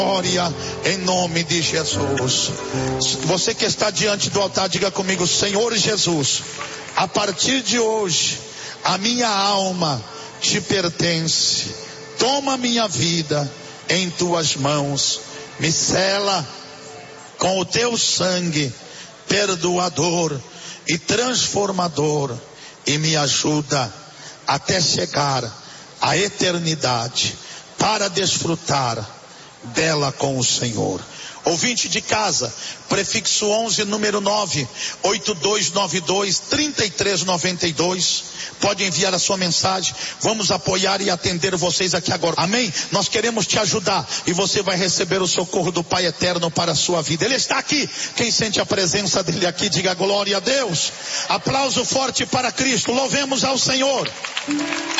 Glória em nome de Jesus. Você que está diante do altar, diga comigo: Senhor Jesus, a partir de hoje a minha alma te pertence. Toma minha vida em tuas mãos, me sela com o teu sangue perdoador e transformador, e me ajuda até chegar à eternidade para desfrutar dela com o Senhor. Ouvinte de casa, prefixo 11, número 9, 8292-3392. Pode enviar a sua mensagem. Vamos apoiar e atender vocês aqui agora. Amém? Nós queremos te ajudar e você vai receber o socorro do Pai Eterno para a sua vida. Ele está aqui. Quem sente a presença dele aqui, diga glória a Deus. Aplauso forte para Cristo. Louvemos ao Senhor.